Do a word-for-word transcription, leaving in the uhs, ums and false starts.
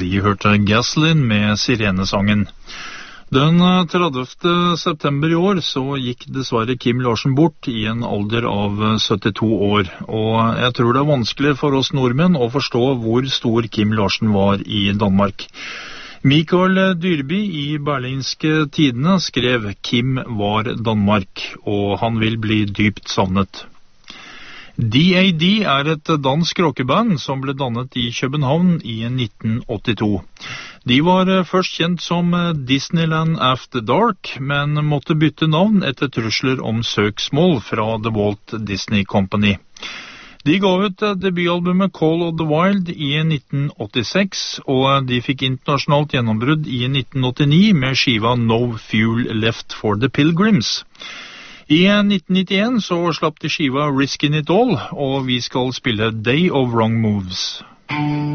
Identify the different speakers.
Speaker 1: Vi hørte Gasoline med Sirenesangen. Den tredivte september i år så gikk dessverre Kim Larsen bort i en alder av syttito år, og jeg tror det er vanskelig for oss nordmenn å forstå hvor stor Kim Larsen var i Danmark. Mikael Dyrby i Berlingske Tidene skrev «Kim var Danmark», og han vil bli dypt savnet. D A D er et dansk rockeband som ble dannet i København i nitten åttito. De var først kjent som Disneyland After Dark, men måtte bytte navn etter trusler om søksmål fra The Walt Disney Company. De ga ut debutalbumet Call of the Wild i nitten åttiseks, og de fikk internasjonalt gjennombrudd i nitten åttini med skiva No Fuel Left for the Pilgrims. I nitten nittien så slapp de skiva Risking It All, og vi skal spille Day of Wrong Moves.